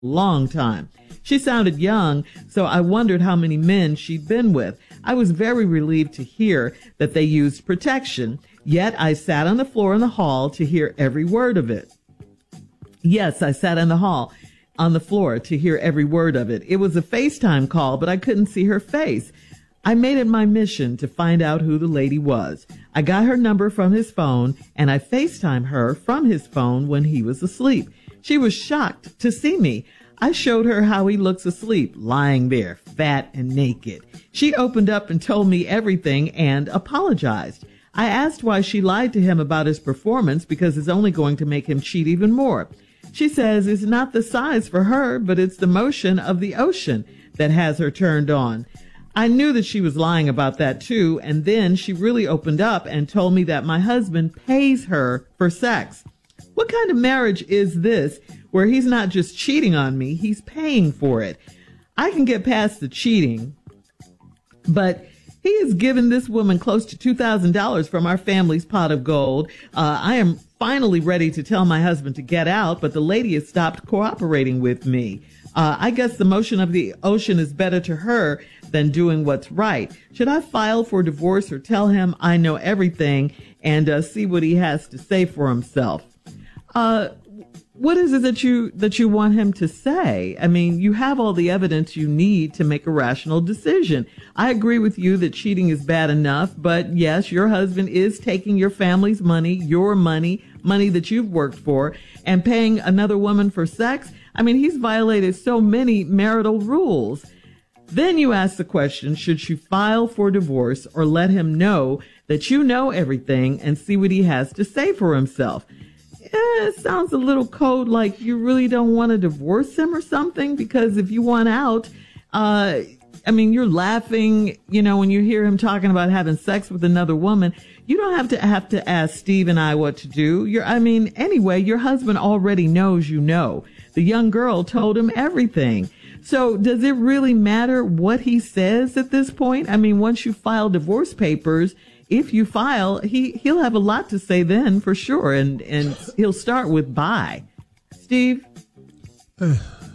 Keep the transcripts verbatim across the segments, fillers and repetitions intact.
long time. She sounded young, so I wondered how many men she'd been with. I was very relieved to hear that they used protection, yet I sat on the floor in the hall to hear every word of it. Yes, I sat in the hall on the floor to hear every word of it. It was a FaceTime call, but I couldn't see her face. I made it my mission to find out who the lady was. I got her number from his phone, and I FaceTimed her from his phone when he was asleep. She was shocked to see me. I showed her how he looks asleep, lying there, fat and naked. She opened up and told me everything and apologized. I asked why she lied to him about his performance because it's only going to make him cheat even more. She says it's not the size for her, but it's the motion of the ocean that has her turned on. I knew that she was lying about that too, and then she really opened up and told me that my husband pays her for sex. What kind of marriage is this where he's not just cheating on me, he's paying for it? I can get past the cheating, but he has given this woman close to two thousand dollars from our family's pot of gold. Uh, I am finally ready to tell my husband to get out, but the lady has stopped cooperating with me. Uh, I guess the motion of the ocean is better to her than doing what's right. Should I file for divorce or tell him I know everything and uh, see what he has to say for himself? Uh, what is it that you that you want him to say? I mean, you have all the evidence you need to make a rational decision. I agree with you that cheating is bad enough, but yes, your husband is taking your family's money, your money, money that you've worked for, and paying another woman for sex. I mean, he's violated so many marital rules. Then you ask the question, should you file for divorce or let him know that you know everything and see what he has to say for himself? Eh, it sounds a little cold, like you really don't want to divorce him or something, because if you want out, uh, I mean, you're laughing, you know, when you hear him talking about having sex with another woman. You don't have to have to ask Steve and I what to do. You're, I mean, anyway, your husband already knows you know. The young girl told him everything. So does it really matter what he says at this point? I mean, once you file divorce papers, if you file, he, he'll have a lot to say then for sure. And, and he'll start with bye. Steve? Uh,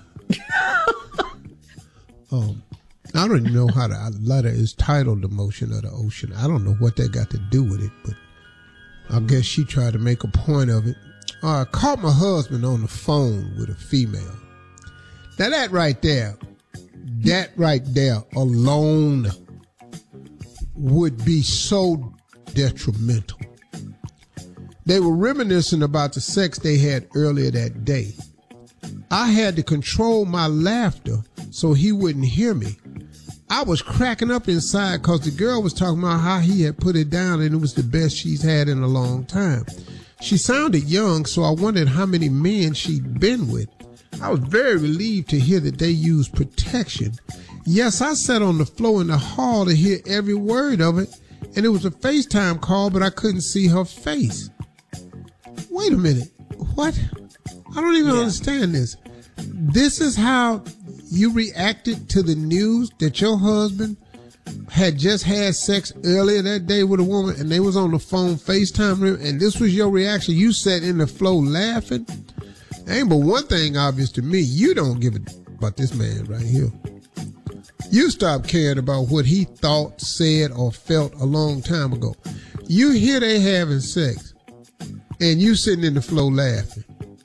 um, I don't even know how the letter is titled, The Motion of the Ocean. I don't know what that got to do with it, but I guess she tried to make a point of it. Uh, I caught my husband on the phone with a female. Now that right there, that right there alone would be so detrimental. They were reminiscing about the sex they had earlier that day. I had to control my laughter so he wouldn't hear me. I was cracking up inside because the girl was talking about how he had put it down and it was the best she's had in a long time. She sounded young, so I wondered how many men she'd been with. I was very relieved to hear that they used protection. Yes, I sat on the floor in the hall to hear every word of it, and it was a FaceTime call, but I couldn't see her face. Wait a minute. What? I don't even yeah. understand this. This is how you reacted to the news that your husband had just had sex earlier that day with a woman and they was on the phone FaceTime, and this was your reaction. You sat in the floor laughing. Ain't but one thing obvious to me. You don't give a d- about this man right here. You stopped caring about what he thought, said, or felt a long time ago. You hear they having sex and you sitting in the floor laughing.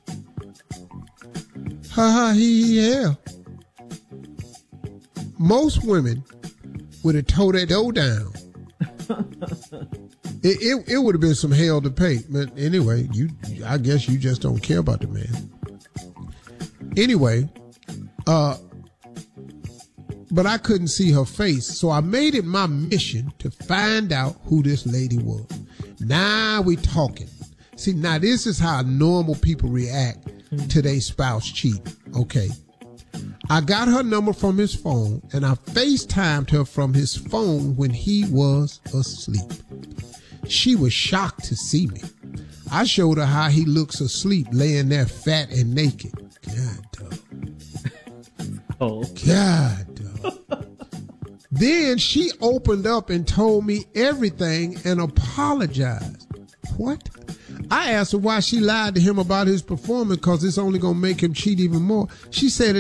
Ha ha he he hell. Most women would have tore that dough down. it it, it would have been some hell to pay. But anyway, you I guess you just don't care about the man. Anyway, uh, but I couldn't see her face, so I made it my mission to find out who this lady was. Now we talking. See, now this is how normal people react to their spouse cheating. Okay. I got her number from his phone, and I FaceTimed her from his phone when he was asleep. She was shocked to see me. I showed her how he looks asleep, laying there fat and naked. God, dog. Oh. God, dog. Then she opened up and told me everything and apologized. What? I asked her why she lied to him about his performance because it's only going to make him cheat even more. She said